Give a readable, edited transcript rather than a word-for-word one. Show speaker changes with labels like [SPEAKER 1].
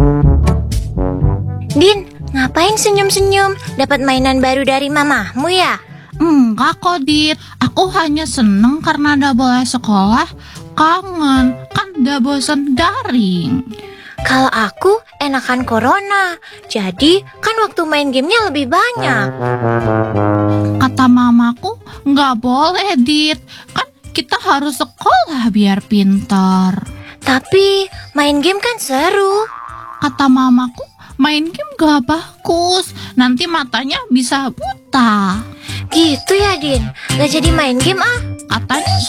[SPEAKER 1] Din, ngapain senyum-senyum? Dapat mainan baru dari mamahmu ya?
[SPEAKER 2] Enggak kok, Dit. Aku hanya seneng karena udah boleh sekolah. Kangen, kan udah bosen daring.
[SPEAKER 1] Kalau aku enakan corona, jadi kan waktu main gamenya lebih banyak.
[SPEAKER 2] Kata mamaku, nggak boleh, Dit. Kan kita harus sekolah biar pintar.
[SPEAKER 1] Tapi main game kan seru.
[SPEAKER 2] Kata mamaku, main game gak bagus. Nanti matanya bisa buta.
[SPEAKER 1] Gitu ya, Din? Gak jadi main game ah?
[SPEAKER 2] Katanya